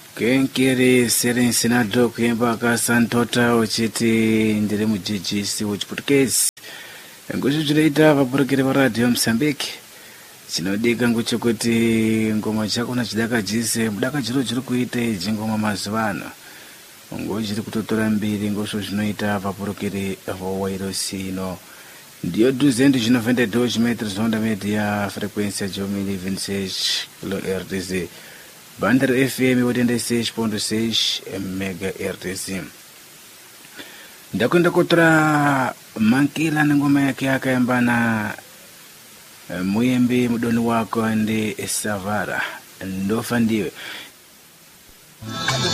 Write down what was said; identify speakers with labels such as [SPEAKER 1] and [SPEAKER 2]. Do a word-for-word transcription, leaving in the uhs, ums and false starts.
[SPEAKER 1] Kenkere sere senado kuyemba ka santota ochiti ndiri mujijisi wechiputukezi ngozvo zvinoita vapurukiri varadio Mozambique chinodika ngochokuti ngoma chakona chidakajise mudaka chiro chiri kuita ichi ngoma mazuva ano ngo chiri kutotora mbiri ngozvo zvinoita vapurukiri vowairosino ndiyo duzendi zvinovhende doji metri zonda media frequência de mil e vinte e seis kilohertz Bandar F M oitenta e seis ponto seis megahertz. Ndakwenda kutora mankila na ngoma yake akaimba na muyembe mudoni wako ndi Savara ndofa ndiwe